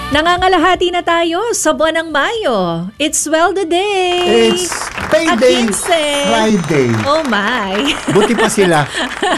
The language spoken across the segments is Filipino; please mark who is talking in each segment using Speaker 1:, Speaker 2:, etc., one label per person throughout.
Speaker 1: Nangangalahati na tayo sa buwan ng Mayo. It's Sweldo Day!
Speaker 2: It's Payday Friday.
Speaker 1: Oh my!
Speaker 2: Buti pa sila.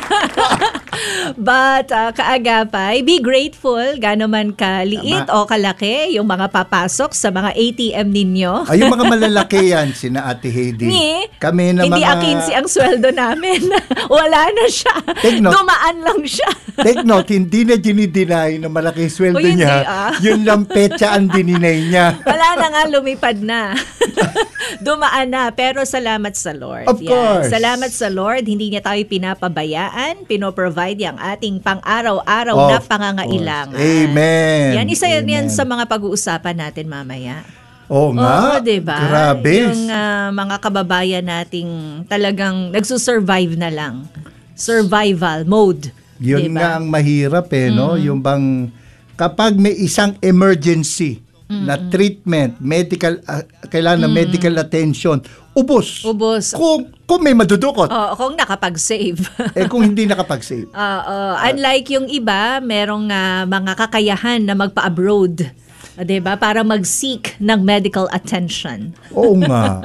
Speaker 1: But kaagapay, be grateful gaano man kaliit o kalaki yung mga papasok sa mga ATM ninyo.
Speaker 2: Ay, yung mga malalaki yan, sina Ate Heidi. Kami na
Speaker 1: hindi
Speaker 2: mga...
Speaker 1: 15 ang sweldo namin. Wala na siya. Dumaan lang siya.
Speaker 2: Take note, hindi na dinideny na malaki sweldo
Speaker 1: hindi,
Speaker 2: niya. Yun lang petsa ang dininay niya.
Speaker 1: Wala na nga, lumipad na. Dumaan na, pero salamat sa Lord.
Speaker 2: Of course.
Speaker 1: Salamat sa Lord, hindi niya tayo pinapabayaan, pinoprovide yung ating pang-araw-araw na pangangailangan.
Speaker 2: Amen.
Speaker 1: Yan, isa yan sa mga pag-uusapan natin mamaya.
Speaker 2: Oo nga.
Speaker 1: Diba?
Speaker 2: Grabe.
Speaker 1: Yung mga kababayan nating talagang nagsusurvive na lang. Survival mode.
Speaker 2: Yun
Speaker 1: diba?
Speaker 2: nga ang mahirap no? Yung bang kapag may isang emergency na treatment, medical, kailangan na medical attention, ubos. Kung may madudukot.
Speaker 1: Kung nakapag-save.
Speaker 2: Kung hindi nakapag-save.
Speaker 1: Unlike yung iba, merong mga kakayahan na magpa-abroad. Diba? Para mag-seek ng medical attention.
Speaker 2: Oo nga.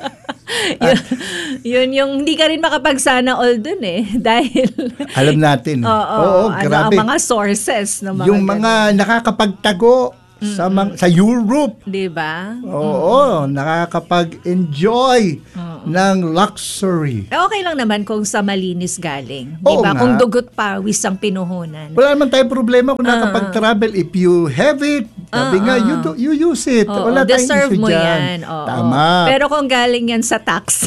Speaker 1: yun yung hindi ka rin makapagsana all dun dahil
Speaker 2: alam natin.
Speaker 1: Ang
Speaker 2: Grabe.
Speaker 1: mga sources ng mga
Speaker 2: yung mga nakakapagtago sa Europe.
Speaker 1: Diba?
Speaker 2: Oo, nakakapag-enjoy ng luxury.
Speaker 1: Okay lang naman kung sa malinis galing. Diba? Kung dugot pawis ang pinuhunan.
Speaker 2: Wala naman tayong problema kung nakapag-travel. If you have it, sabi nga, you use it. Wala tayong
Speaker 1: deserve
Speaker 2: issue
Speaker 1: mo
Speaker 2: dyan.
Speaker 1: yan.
Speaker 2: Tama.
Speaker 1: Pero kung galing yan sa tax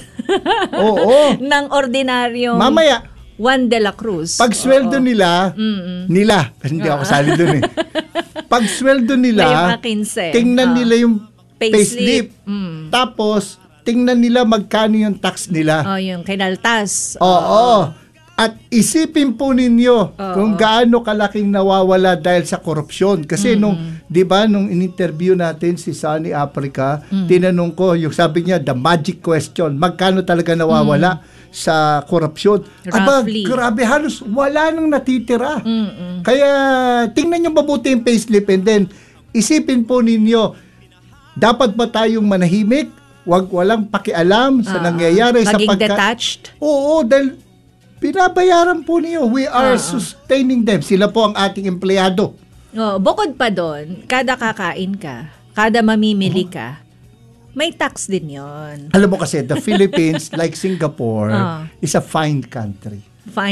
Speaker 1: ng ordinaryong
Speaker 2: mamaya,
Speaker 1: Juan de la Cruz.
Speaker 2: Pag sweldo nila, kasi hindi ako sali dun Pag sweldo nila, tingnan nila yung payslip. Tapos, tingnan nila magkano yung tax nila.
Speaker 1: Yung kinaltas.
Speaker 2: At isipin po ninyo kung gaano kalaking nawawala dahil sa korupsyon. Kasi di ba, nung in-interview natin si Sunny Africa, tinanong ko, yung sabi niya, the magic question, magkano talaga nawawala sa korupsyon? Aba, grabe, halos wala nang natitira. Kaya, tingnan nyo mabuti yung payslip and then, isipin po ninyo, dapat ba tayong manahimik? Walang pakialam sa nangyayari sa
Speaker 1: maging detached?
Speaker 2: Oo, dahil pinabayaran po niyo. We are sustaining them. Sila po ang ating empleyado.
Speaker 1: Bukod pa doon, kada kakain ka, kada mamimili ka, may tax din yon.
Speaker 2: Alam mo kasi, the Philippines, like Singapore, is a fine country.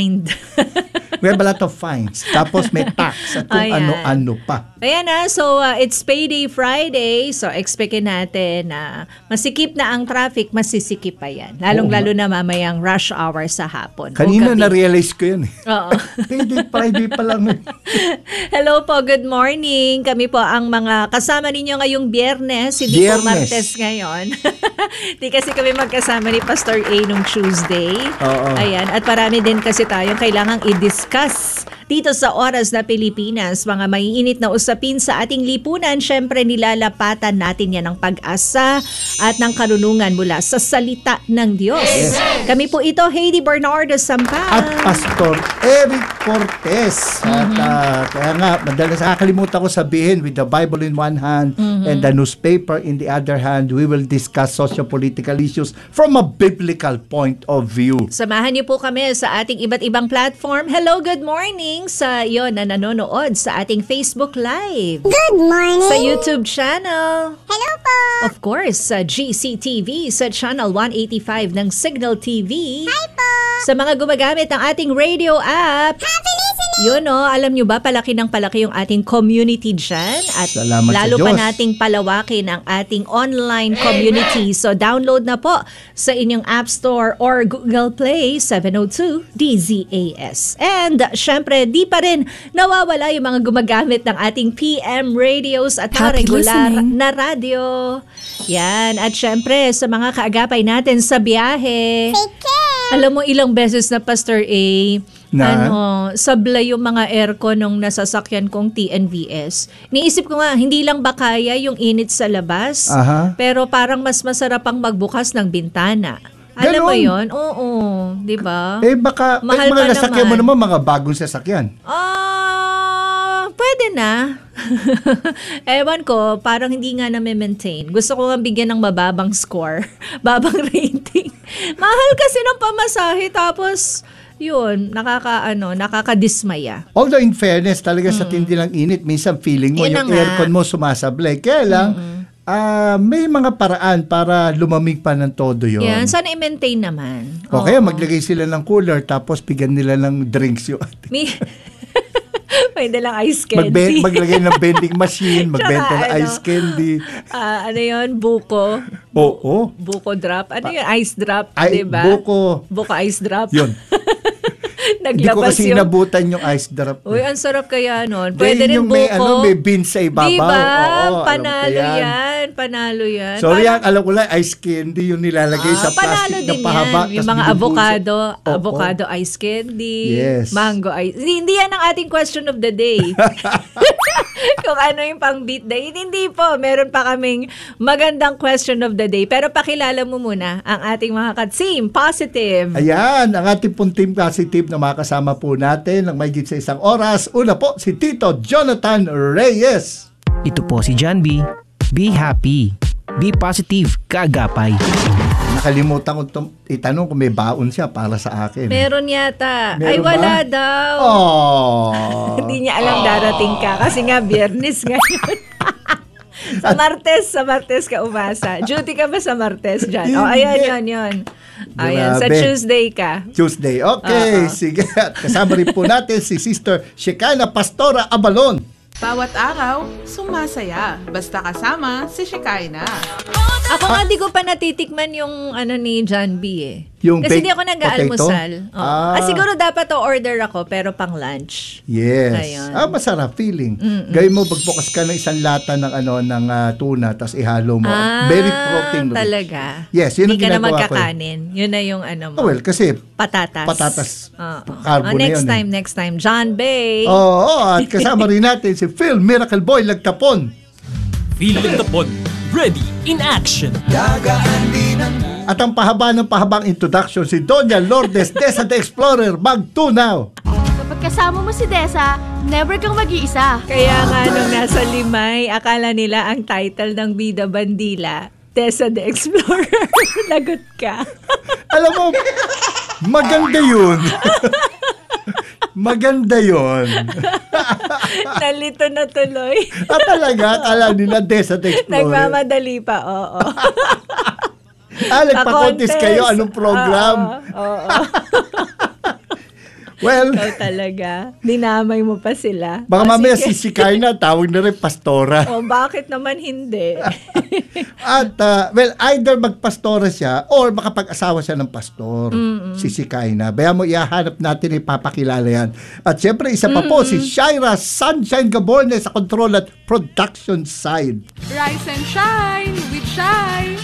Speaker 2: We have a lot of fines. Tapos may tax at kung ano-ano pa.
Speaker 1: Ayan so it's Payday Friday. So expectin natin na masikip na ang traffic, masisikip pa yan. Lalong-lalo na mamayang rush hour sa hapon.
Speaker 2: Kanina na-realize ko yun
Speaker 1: Payday
Speaker 2: Friday pa lang.
Speaker 1: Hello po, good morning. Kami po ang mga kasama ninyo ngayong Biyernes. Hindi po Martes ngayon. Di kasi kami magkasama ni Pastor A nung Tuesday. Ayan. At parami din kasi tayong kailangang i-discuss dito sa oras na Pilipinas. Mga maiinit na usapin sa ating lipunan. Siyempre, nilalapatan natin yan ng pag-asa at ng karunungan mula sa salita ng Diyos. Kami po ito, Heidi Bernardo Sampa.
Speaker 2: At Pastor Eric Cortez. At kaya nga, madalas nakakalimutan ko sabihin, with the Bible in one hand and the newspaper in the other hand, we will discuss socio-political issues from a biblical point of view.
Speaker 1: Samahan niyo po kami sa ating iba't ibang platform. Hello, good morning sa iyo na nanonood sa ating Facebook Live.
Speaker 3: Good morning!
Speaker 1: Sa YouTube channel.
Speaker 3: Hello po!
Speaker 1: Of course, sa GCTV, sa channel 185 ng Signal TV.
Speaker 3: Hi po!
Speaker 1: Sa mga gumagamit ng ating radio app.
Speaker 3: Happy listening!
Speaker 1: Yun alam nyo ba, palaki ng palaki yung ating community dyan. At
Speaker 2: salamat
Speaker 1: lalo
Speaker 2: sa
Speaker 1: pa
Speaker 2: Diyos.
Speaker 1: nating palawakin ang ating online community. So download na po sa inyong App Store or Google Play 702 DZAS. And syempre, di pa rin nawawala yung mga gumagamit ng ating PM radios at mga regular na radyo. Yan. At syempre, sa mga kaagapay natin sa biyahe.
Speaker 3: Take care!
Speaker 1: Alam mo, ilang beses na Pastor A, sablay yung mga aircon nung nasasakyan kong TNVS. Niisip ko nga, hindi lang ba kaya yung init sa labas, pero parang mas masarap ang magbukas ng bintana. Alam mo yun? Oo, di ba?
Speaker 2: Baka,
Speaker 1: mahal
Speaker 2: mga
Speaker 1: pa
Speaker 2: nasakyan
Speaker 1: naman.
Speaker 2: mo naman, mga bagong sasakyan.
Speaker 1: Pwede na. Ewan ko, parang hindi nga na-maintain. Gusto ko nga bigyan ng mababang score, babang rating. Mahal kasi ng pamasahe, tapos yun, nakakadismaya.
Speaker 2: Although in fairness, talaga sa tindi ng init, minsan feeling mo yung aircon mo sumasablay. Kaya lang, may mga paraan para lumamig pa ng todo yun.
Speaker 1: Yan, sana i-maintain naman.
Speaker 2: O kaya maglagay sila ng cooler, tapos bigyan nila ng drinks yun.
Speaker 1: Pwede lang ice candy.
Speaker 2: Maglagay ng vending machine, magbenta ng ice candy.
Speaker 1: Ano yun? Buko.
Speaker 2: Oo.
Speaker 1: Buko drop. Ano yun? Ice drop, diba?
Speaker 2: Buko
Speaker 1: ice drop.
Speaker 2: Yun. Hindi ko kasi inabutan yung ice drop.
Speaker 1: Uy, ang sarap kaya nun. Pwede rin
Speaker 2: yung
Speaker 1: buko.
Speaker 2: May beans sa ibabaw.
Speaker 1: Diba?
Speaker 2: Oo,
Speaker 1: Panalo yan.
Speaker 2: Sorry, alam ko lang, ice candy yung nilalagay sa plastic na pahaba.
Speaker 1: Yung mga avocado ice candy, mango ice. Hindi yan ang ating question of the day. Kung ano yung pang beat day. Hindi po. Meron pa kaming magandang question of the day. Pero pakilala mo muna ang ating mga ka-team positive.
Speaker 2: Ayan, ang ating pong team positive na makasama po natin ng mahigit sa isang oras. Una po, si Tito Jonathan Reyes.
Speaker 3: Ito po si John B. Be happy. Be positive. Kaagapay.
Speaker 2: Nakalimutan ko itanong kung may baon siya para sa akin.
Speaker 1: Meron yata.
Speaker 2: Meron
Speaker 1: wala daw.
Speaker 2: Oh.
Speaker 1: Hindi niya alam darating ka. Kasi nga, Biyernes ngayon. Sa Martes ka umasa. Duty ka ba sa Martes dyan? Ayan, yun. Ayan, sa Tuesday ka.
Speaker 2: Tuesday, okay. Sige. Kasama rin po natin si Sister Shekinah Pastora Abalon.
Speaker 4: Bawat araw, sumasaya. Basta kasama si Shekinah.
Speaker 1: Ako nga di ko pa natitikman yung ni John B.
Speaker 2: Yung
Speaker 1: kasi di ako nag-aalmusal. Siguro dapat order ako pero pang lunch.
Speaker 2: Yes.
Speaker 1: Ayun.
Speaker 2: Masarap feeling. Gawin mo, magbukas ka ng isang lata ng tuna tapos ihalo mo. Very protein rich.
Speaker 1: Talaga?
Speaker 2: Yes, yun ang ginagawa ko.
Speaker 1: Hindi ka na magkakanin. Yun na yung mo.
Speaker 2: Well, kasi
Speaker 1: patatas.
Speaker 2: Carbo na yun.
Speaker 1: Next time. John Bay.
Speaker 2: At kasama rin natin si Phil Miracle Boy Lagtapon.
Speaker 5: Phil Lagtapon, ready in action.
Speaker 2: At ang pahabang introduction si Doña Lourdes Desa the Explorer, Magtunaw.
Speaker 6: Kapag kasama mo si Desa, never kang mag-iisa.
Speaker 1: Kaya nga nung nasa Limay, akala nila ang title ng Bida Bandila, Desa the Explorer. Lagot ka.
Speaker 2: Alam mo, maganda yun. Maganda yun.
Speaker 1: Nalito na tuloy.
Speaker 2: Talaga, akala nila Desa the Explorer.
Speaker 1: Nagmamadali pa, oo.
Speaker 2: Nagpa-contest kayo, anong program?
Speaker 1: Oo.
Speaker 2: Well,
Speaker 1: ikaw talaga. Dinamay mo pa sila.
Speaker 2: Baka mamaya si Shekinah, tawag na rin pastora.
Speaker 1: Bakit naman hindi?
Speaker 2: At, either magpastora siya or makapag-asawa siya ng pastor, si Shekinah. Baya mo, ihahanap natin, ipapakilala yan. At syempre, isa pa po, si Shaira Sunshine Gaborne sa control at production side.
Speaker 4: Rise and shine with Shine.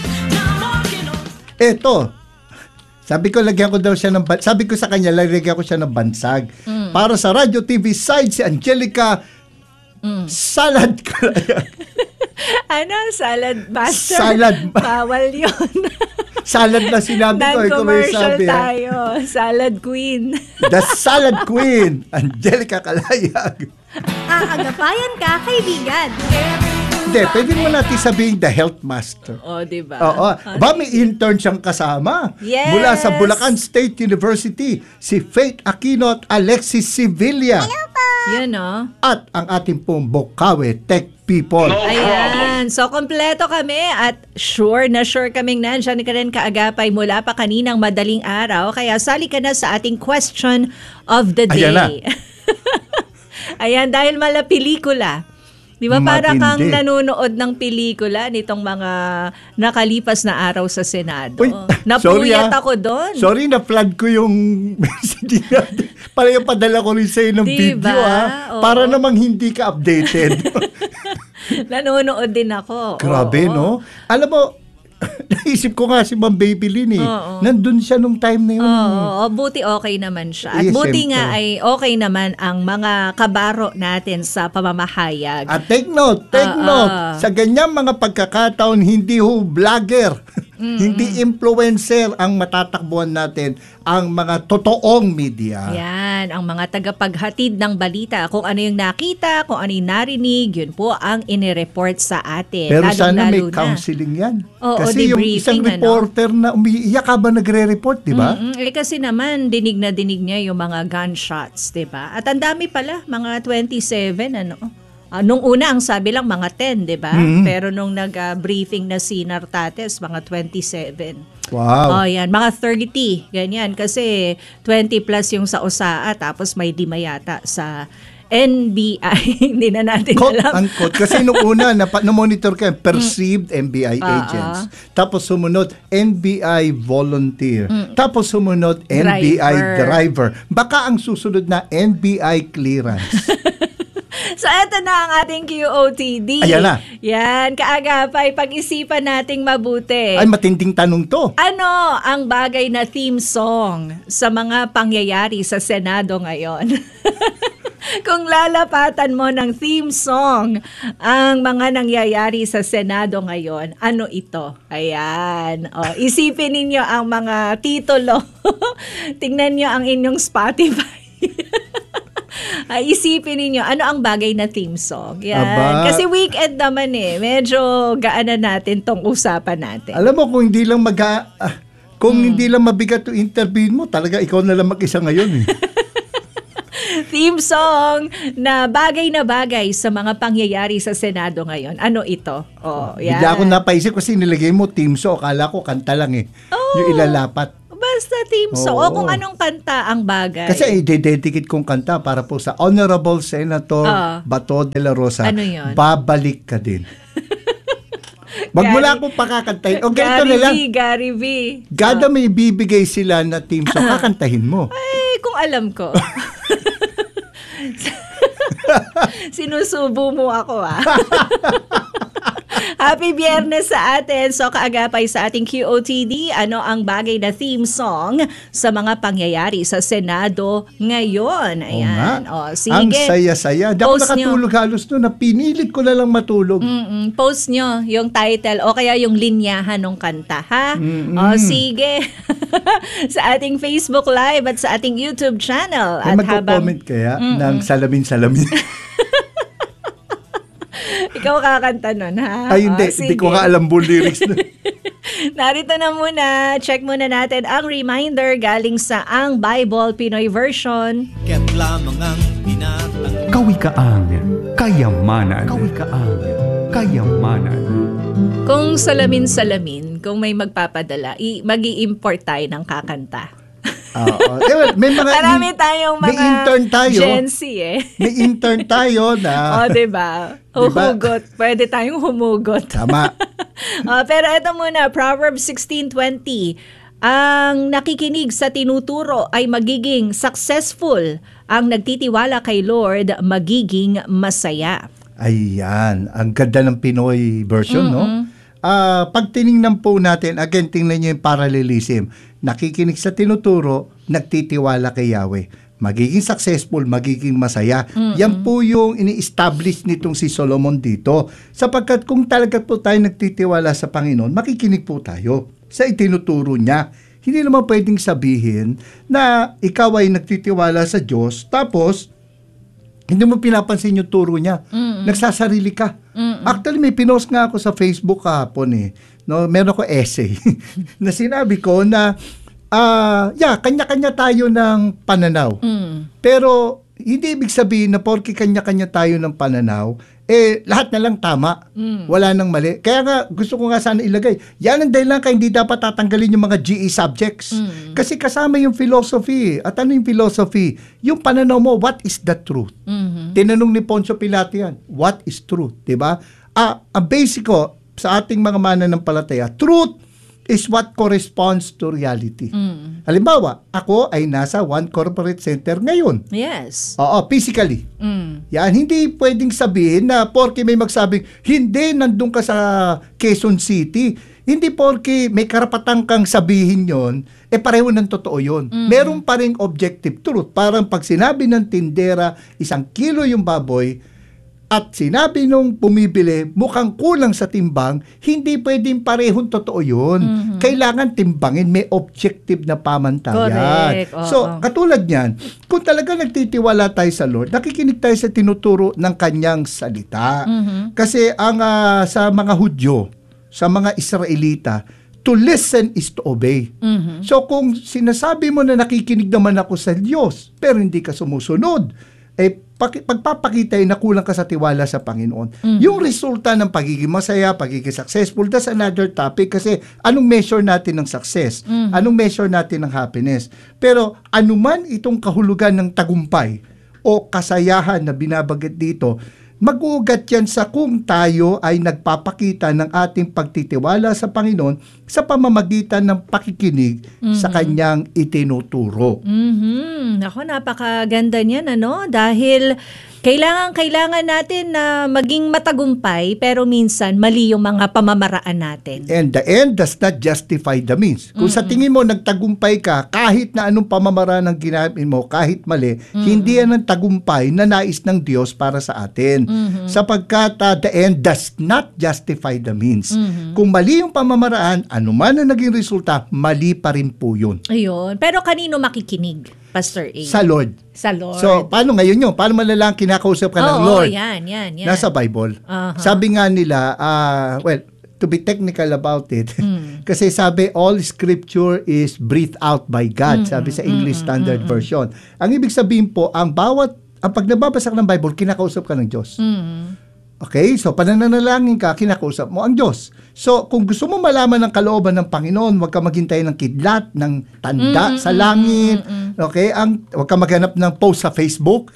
Speaker 2: Eto, sabi ko sa kanya, lagyan ko siya ng bansag. Para sa Radio TV side, si Angelica Salad Kalaya.
Speaker 1: Salad master?
Speaker 2: Salad.
Speaker 1: Bawal yun.
Speaker 2: Salad na sinabi ko.
Speaker 1: Non-commercial tayo. Salad Queen.
Speaker 2: The Salad Queen, Angelica Kalayag.
Speaker 6: Aagapayan ka, kaibigan.
Speaker 2: Hindi, pwede mo natin sabihin the health master.
Speaker 1: Diba?
Speaker 2: Oo. May intern siyang kasama.
Speaker 1: Yes.
Speaker 2: Mula sa Bulacan State University, si Faith Aquino at Alexis Sevilla.
Speaker 6: Hello po.
Speaker 1: Yan
Speaker 2: At ang ating pong Bokawe Tech People.
Speaker 1: Ayan. So, kompleto kami at sure kaming nandyan ka rin kaagapay mula pa kaninang madaling araw. Kaya sali ka na sa ating question of the day.
Speaker 2: Ayan na.
Speaker 1: Ayan, dahil mala pelikula. Di ba para kang nanonood ng pelikula nitong mga nakalipas na araw sa Senado?
Speaker 2: Uy,
Speaker 1: napuyat ako doon.
Speaker 2: Sorry, na-flood ko yung message natin. Para yung padala ko rin sa'yo ng
Speaker 1: diba?
Speaker 2: video, para namang hindi ka updated.
Speaker 1: Nanonood din ako.
Speaker 2: Grabe, no? Alam mo, naisip ko nga si Ma'am Babylin Nandun siya nung time na yun.
Speaker 1: Buti okay naman siya. At buti nga ay okay naman ang mga kabaro natin sa pamamahayag.
Speaker 2: At take note, sa ganyang mga pagkakataon, hindi vlogger Hindi influencer ang matatakbuhan natin, ang mga totoong media.
Speaker 1: Yan, ang mga tagapaghatid ng balita. Kung ano yung nakita, kung ano yung narinig, yun po ang inireport sa atin.
Speaker 2: Pero sana may
Speaker 1: na
Speaker 2: counseling yan.
Speaker 1: Oo,
Speaker 2: kasi yung isang reporter na umiiyak habang nagre-report, di ba?
Speaker 1: Kasi naman, dinig na dinig niya yung mga gunshots, di ba? At ang dami pala, mga 27, ano? Nung una, ang sabi lang mga 10, di ba? Pero nung nag-briefing na si Nartates, mga 27.
Speaker 2: Wow.
Speaker 1: Yan. Mga 30, ganyan. Kasi 20 plus yung sa OSAA, tapos may lima yata sa NBI. Hindi na natin alam.
Speaker 2: Unquote. Kasi nung una, na-monitor ka, perceived NBI agents. Tapos sumunod, NBI volunteer. Tapos sumunod, NBI driver. Baka ang susunod na NBI clearance.
Speaker 1: So, eto na ang ating QOTD.
Speaker 2: Ayan na.
Speaker 1: Yan, kaagapay, pag-isipan nating mabuti.
Speaker 2: Ay, matinding tanong to.
Speaker 1: Ano ang bagay na theme song sa mga pangyayari sa Senado ngayon? Kung lalapatan mo ng theme song ang mga nangyayari sa Senado ngayon, ano ito? Ayan. Isipin ninyo ang mga titulo. Tingnan nyo ang inyong Spotify. Isipin ninyo, ano ang bagay na theme song? Yan.
Speaker 2: Aba.
Speaker 1: Kasi weekend naman medyo gaan na natin tong usapan natin.
Speaker 2: Alam mo, kung hindi lang hindi lang mabigat yung interview mo, talaga ikaw na lang mag-isa ngayon.
Speaker 1: Theme song na bagay sa mga pangyayari sa Senado ngayon. Ano ito? Yan.
Speaker 2: Bigla ako napaisip kasi nilagay mo theme song. Akala ko kanta lang yung ilalapat.
Speaker 1: Basta theme song. O kung anong kanta ang bagay.
Speaker 2: Kasi i-dedicate kong kanta para po sa Honorable Senator Bato de la Rosa.
Speaker 1: Ano yun?
Speaker 2: Babalik ka din. Wag mo lang akong pakakantahin. O ganito na lang.
Speaker 1: Gary V.
Speaker 2: Gada may bibigay sila na theme song, kakantahin mo.
Speaker 1: Ay, kung alam ko. Sinusubo mo ako Happy Biyernes sa atin. So kaagapay sa ating QOTD, ano ang bagay na theme song sa mga pangyayari sa Senado ngayon? Ayan. Sige.
Speaker 2: Ang saya-saya. Di ako nakatulog halos noon. Pinilit ko na lang matulog.
Speaker 1: Post nyo yung title o kaya yung linyahan ng kanta, ha? Sige. Sa ating Facebook Live at sa ating YouTube channel.
Speaker 2: At magko-comment kaya ng salamin-salamin.
Speaker 1: Ikaw kakanta nun, ha?
Speaker 2: Ay, hindi ko nga alam buong lyrics nun.
Speaker 1: Narito na muna. Check muna natin ang reminder galing sa Ang Bible Pinoy Version.
Speaker 7: Kawikaan, kayamanan. Kawikaan, kayamanan.
Speaker 1: Kung salamin-salamin, kung may magpapadala, mag-i-import tayo ng kakanta.
Speaker 2: May mga
Speaker 1: marami tayong mga
Speaker 2: intern tayo.
Speaker 1: Gen Z
Speaker 2: May intern tayo na
Speaker 1: diba? Huhugot. Pwede tayong humugot.
Speaker 2: Tama.
Speaker 1: Pero ito muna, Proverbs 16:20. Ang nakikinig sa tinuturo ay magiging successful. Ang nagtitiwala kay Lord magiging masaya.
Speaker 2: Ayan, ang ganda ng Pinoy version, no? Pag tinignan po natin, again, tingnan nyo yung parallelism. Nakikinig sa tinuturo, nagtitiwala kay Yahweh. Magiging successful, magiging masaya. Yan po yung ini-establish nitong si Solomon dito. Sapagkat kung talaga po tayo nagtitiwala sa Panginoon, makikinig po tayo sa itinuturo niya. Hindi naman pwedeng sabihin na ikaw ay nagtitiwala sa Diyos, tapos hindi mo pinapansin yung turo niya. Nagsasarili ka. Actually, may pinost nga ako sa Facebook kahapon No, meron ko essay na sinabi ko na kanya-kanya tayo ng pananaw. Pero hindi ibig sabihin na porke kanya-kanya tayo ng pananaw, lahat na lang tama. Wala nang mali. Kaya nga, gusto ko nga sana ilagay. Yan ang dahilan kaya hindi dapat tatanggalin yung mga GE subjects. Kasi kasama yung philosophy. At ano yung philosophy? Yung pananaw mo, what is the truth? Tinanong ni Poncio Pilato yan, what is truth? Diba? Ang basic ko, sa ating mga mananampalataya, truth is what corresponds to reality. Halimbawa, ako ay nasa one corporate center ngayon.
Speaker 1: Yes.
Speaker 2: Physically. Yan, hindi pwedeng sabihin na porke may magsabing, hindi, nandun ka sa Quezon City. Hindi porke may karapatan kang sabihin yon, pareho ng totoo yun. Meron pa ring objective truth. Parang pag sinabi ng tindera, 1 kilo yung baboy, at sinabi nung bumibili, mukhang kulang sa timbang, hindi pwedeng parehong totoo yun. Kailangan timbangin, may objective na pamantayan.
Speaker 1: Correct.
Speaker 2: So, katulad niyan, kung talaga nagtitiwala tayo sa Lord, nakikinig tayo sa tinuturo ng kanyang salita. Kasi ang sa mga Hudyo, sa mga Israelita, to listen is to obey. So, kung sinasabi mo na nakikinig naman ako sa Diyos, pero hindi ka sumusunod, pagpapakita na kulang ka sa tiwala sa Panginoon. Yung resulta ng pagiging masaya, pagiging successful, that's another topic kasi anong measure natin ng success? Anong measure natin ng happiness? Pero anuman itong kahulugan ng tagumpay o kasayahan na binabanggit dito, mag-uugat yan sa kung tayo ay nagpapakita ng ating pagtitiwala sa Panginoon sa pamamagitan ng pakikinig sa kanyang itinuturo.
Speaker 1: Ako, napakaganda niyan, dahil kailangan natin na maging matagumpay, pero minsan mali yung mga pamamaraan natin.
Speaker 2: And the end does not justify the means. Kung sa tingin mo nagtagumpay ka, kahit na anong pamamaraan ang ginamit mo, kahit mali, hindi yan ang tagumpay na nais ng Diyos para sa atin. Sapagkat the end does not justify the means. Kung mali yung pamamaraan, anuman ang naging resulta, mali pa rin po yun.
Speaker 1: Ayun. Pero kanino makikinig, Pastor A?
Speaker 2: Sa Lord.
Speaker 1: Sa Lord.
Speaker 2: So, paano ngayon yun? Paano malalang kinakausap ka ng Lord?
Speaker 1: Yan.
Speaker 2: Nasa Bible. Sabi nga nila, to be technical about it, kasi sabi, all scripture is breathed out by God, sabi sa English Standard Version. Ang ibig sabihin po, ang pag nababasa ka ng Bible, kinakausap ka ng Diyos. Okay? So, pananalangin ka, kinakausap mo ang Diyos. So, kung gusto mo malaman ng kalooban ng Panginoon, huwag ka maghintay ng kidlat, ng tanda sa langit. Okay? Huwag ka maghanap ng post sa Facebook.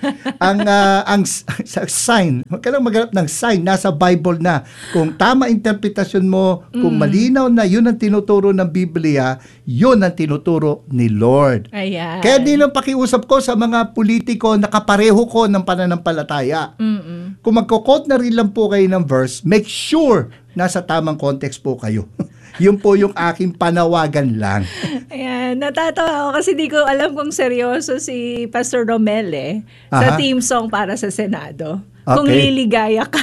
Speaker 2: ang sign, huwag ka lang maghanap ng sign. Nasa Bible na. Kung tama interpretasyon mo, kung malinaw na yun ang tinuturo ng Biblia, yun ang tinuturo ni Lord.
Speaker 1: Ayan.
Speaker 2: Kaya din ang pakiusap ko sa mga politiko na kapareho ko ng pananampalataya. Kung magkukot na rin lang po kayo ng verse, make sure nasa tamang context po kayo. Yun po yung aking panawagan lang.
Speaker 1: Ayan, natatawa ako kasi di ko alam kung seryoso si Pastor Romel sa theme song para sa Senado.
Speaker 2: Okay.
Speaker 1: Kung liligaya ka.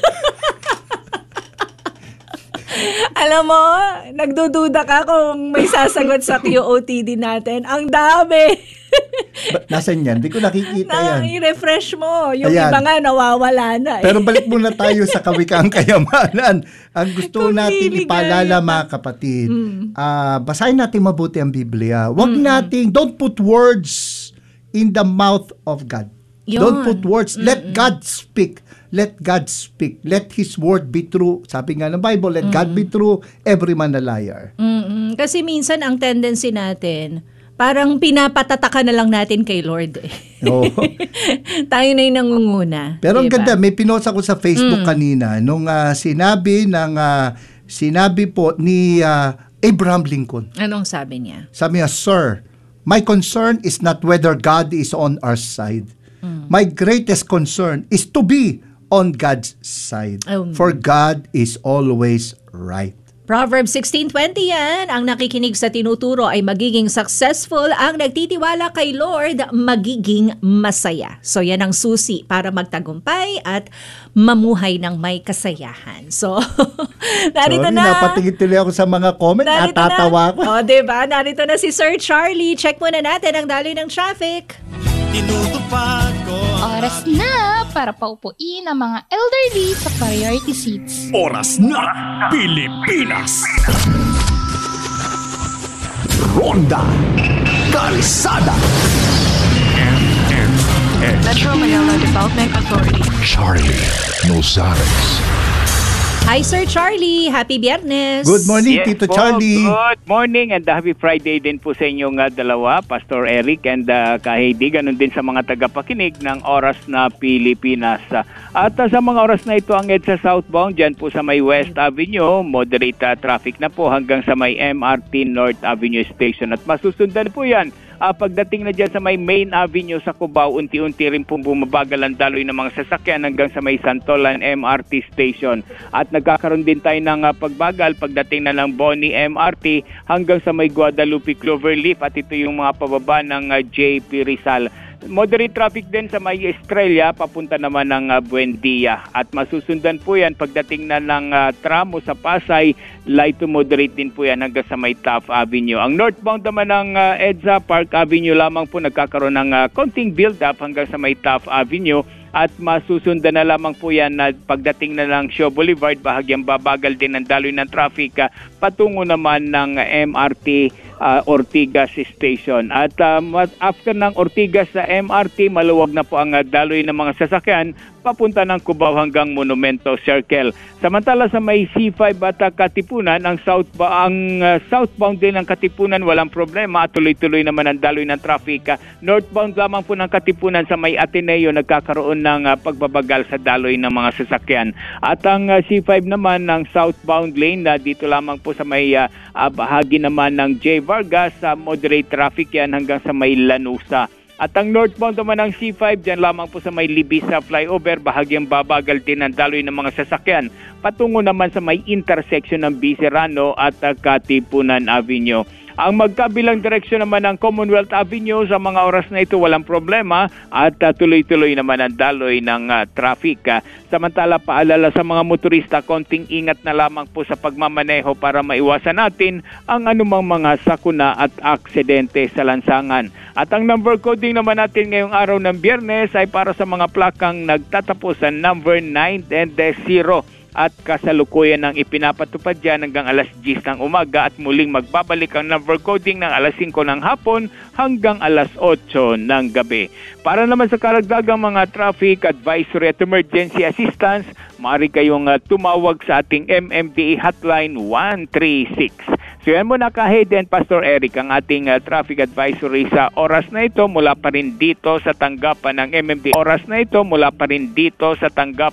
Speaker 1: Alam mo, nagdududa ka kung may sasagot sa QOTD natin. Ang dami.
Speaker 2: Nasaan yan? Di ko nakikita yan.
Speaker 1: I-refresh mo. Yung
Speaker 2: Ayan.
Speaker 1: iba nga nawawala na.
Speaker 2: Pero balik muna tayo sa kawikang kayamanan. Ang gusto
Speaker 1: Kung
Speaker 2: nating
Speaker 1: liligaya
Speaker 2: ipaalala
Speaker 1: ka.
Speaker 2: mga kapatid, basahin natin mabuti ang Biblia. Don't put words in the mouth of God.
Speaker 1: Yun.
Speaker 2: Don't put words. Let God speak. Let God speak. Let His word be true. Sabi nga ng Bible, let God be true, every man a liar.
Speaker 1: Kasi minsan ang tendency natin, parang pinapatataka na lang natin kay Lord.
Speaker 2: Oo.
Speaker 1: Tayo na yung nangunguna.
Speaker 2: Pero ang
Speaker 1: diba?
Speaker 2: ganda, may pinost ako sa Facebook kanina nung sinabi po ni Abraham Lincoln.
Speaker 1: Anong sabi niya?
Speaker 2: Sabi niya, Sir, my concern is not whether God is on our side. My greatest concern is to be on God's side. For God is always right.
Speaker 1: Proverbs 16:20 yan. Ang nakikinig sa tinuturo ay magiging successful. Ang nagtitiwala kay Lord, magiging masaya. So yan ang susi para magtagumpay at mamuhay ng may kasayahan. So, narito
Speaker 2: Sorry,
Speaker 1: na.
Speaker 2: napatingin tuloy ako sa mga comment. Natatawa ako.
Speaker 1: O, diba? Narito na si Sir Charlie. Check muna natin ang daloy ng traffic.
Speaker 8: Oras na para paupuin ang mga elderly sa priority seats.
Speaker 5: Oras na, Pilipinas! Ronda Kalsada.
Speaker 9: Metro Manila Development Authority.
Speaker 5: Charlie Nozares.
Speaker 1: Hi, Sir Charlie. Happy Biyernes.
Speaker 2: Good morning, Tito Charlie.
Speaker 10: Good morning and happy Friday din po sa inyong dalawa, Pastor Eric and Kahidi. Ganun din sa mga tagapakinig ng Oras na Pilipinas. At sa mga oras na ito ang EDSA southbound, dyan po sa may West Avenue, moderate traffic na po hanggang sa may MRT North Avenue Station. At masusundan po yan. Pagdating na dyan sa may Main Avenue sa Cubao, unti-unti rin pong bumabagal ang daloy ng mga sasakyan hanggang sa may Santolan MRT Station. At nagkakaroon din tayo ng pagbagal pagdating na ng Boni MRT hanggang sa may Guadalupe Cloverleaf at ito yung mga pababa ng JP Rizal. Moderate traffic din sa may Estrella, papunta naman ng Buendia. At masusundan po yan pagdating na ng tramo sa Pasay, light to moderate din po yan hanggang sa may Taft Avenue. Ang northbound naman ng EDSA, Park Avenue lamang po nagkakaroon ng konting build-up hanggang sa may Taft Avenue. At masusundan na lamang po yan na pagdating na ng Shaw Boulevard, bahagyang babagal din ang daloy ng traffic patungo naman ng MRT Ortigas Station. At after ng Ortigas sa MRT, maluwag na po ang daloy ng mga sasakyan papunta ng Cubao hanggang Monumento Circle. Samantala sa may C5 at Katipunan, ang southbound din ng Katipunan walang problema at tuloy-tuloy naman ang daloy ng traffic. Northbound lamang po ng Katipunan sa may Ateneo nagkakaroon ng pagbabagal sa daloy ng mga sasakyan. At ang C5 naman ng southbound lane dito lamang po sa may bahagi naman ng J. Vargas, moderate traffic yan hanggang sa may Lanusa. At ang northbound naman ng C5, dyan lamang po sa may Libisa flyover, bahagyang babagal din ang daloy ng mga sasakyan. Patungo naman sa may intersection ng Biserano at Katipunan Avenue. Ang magkabilang direksyon naman ng Commonwealth Avenue sa mga oras na ito walang problema at tuloy-tuloy naman ang daloy ng traffic. Samantala paalala sa mga motorista, konting ingat na lamang po sa pagmamaneho para maiwasan natin ang anumang mga sakuna at aksidente sa lansangan. At ang number coding naman natin ngayong araw ng Biyernes ay para sa mga plakang nagtatapos sa number 9 and 0. At kasalukuyan ng ipinapatupad dyan hanggang alas 10 ng umaga at muling magbabalik ang number coding ng alas 5 ng hapon hanggang alas 8 ng gabi. Para naman sa karagdagang mga traffic advisory at emergency assistance, maaari kayong tumawag sa ating MMDA hotline 136. So yan muna ka-head and Pastor Eric ang ating traffic advisory sa oras na ito mula pa rin dito sa tanggapan ng MMDA. Oras na ito mula pa rin dito sa tanggapan